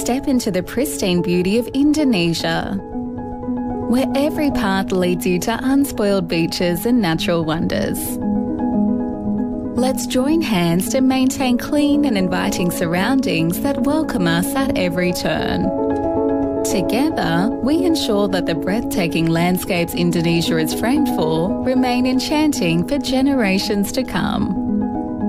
step into the pristine beauty of Indonesia, where every path leads you to unspoiled beaches and natural wonders. Let's join hands to maintain clean and inviting surroundings that welcome us at every turn. Together, we ensure that the breathtaking landscapes Indonesia is framed for remain enchanting for generations to come.